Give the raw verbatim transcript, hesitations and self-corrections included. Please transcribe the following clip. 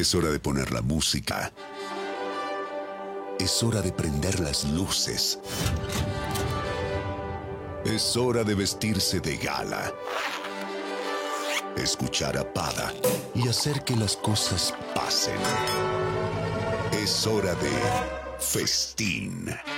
Es hora de poner la música. Es hora de prender las luces. Es hora de vestirse de gala. Escuchar a Pada y hacer que las cosas pasen. Es hora de festín.